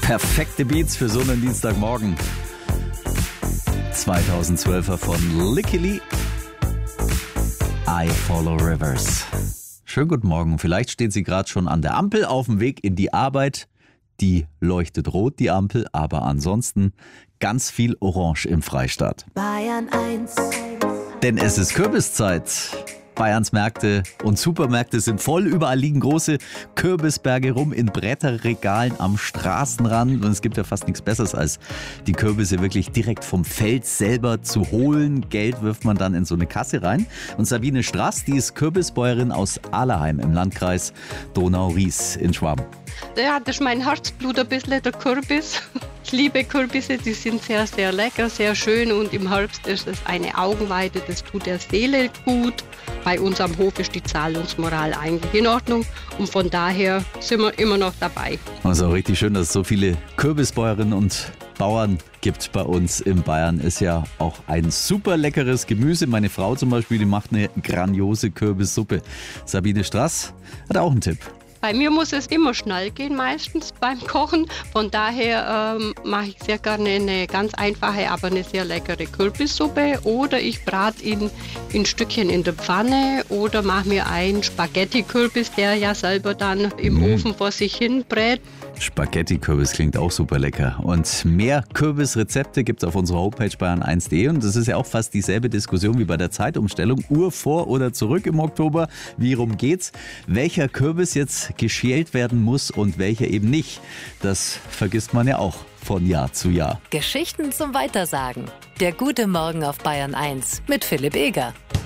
Perfekte Beats für so einen Dienstagmorgen. 2012er von Licky Lee. I Follow Rivers. Schönen guten Morgen. Vielleicht steht sie gerade schon an der Ampel auf dem Weg in die Arbeit. Die leuchtet rot, die Ampel, aber ansonsten ganz viel Orange im Freistaat. Bayern 1. Denn es ist Kürbiszeit. Bayerns Märkte und Supermärkte sind voll. Überall liegen große Kürbisberge rum in Bretterregalen am Straßenrand. Und es gibt ja fast nichts Besseres, als die Kürbisse wirklich direkt vom Feld selber zu holen. Geld wirft man dann in so eine Kasse rein. Und Sabine Straß, die ist Kürbisbäuerin aus Allerheim im Landkreis Donau-Ries in Schwaben. Ja, das ist mein Herzblut ein bisschen, der Kürbis. Ich liebe Kürbisse, die sind sehr, sehr lecker, sehr schön und im Herbst ist es eine Augenweide, das tut der Seele gut. Bei uns am Hof ist die Zahlungsmoral eigentlich in Ordnung und von daher sind wir immer noch dabei. Also richtig schön, dass es so viele Kürbisbäuerinnen und Bauern gibt bei uns in Bayern. Ist ja auch ein super leckeres Gemüse. Meine Frau zum Beispiel, die macht eine grandiose Kürbissuppe. Sabine Straß hat auch einen Tipp. Bei mir muss es immer schnell gehen, meistens beim Kochen. Von daher mache ich sehr gerne eine ganz einfache, aber eine sehr leckere Kürbissuppe. Oder ich brate ihn in Stückchen in der Pfanne oder mache mir einen Spaghetti-Kürbis, der ja selber dann im Ofen vor sich hin brät. Spaghetti-Kürbis klingt auch super lecker. Und mehr Kürbisrezepte gibt es auf unserer Homepage bayern1.de. Und das ist ja auch fast dieselbe Diskussion wie bei der Zeitumstellung. Uhr vor oder zurück im Oktober. Wie rum geht's? Welcher Kürbis jetzt geschält werden muss und welcher eben nicht? Das vergisst man ja auch von Jahr zu Jahr. Geschichten zum Weitersagen. Der gute Morgen auf Bayern 1 mit Philipp Eger.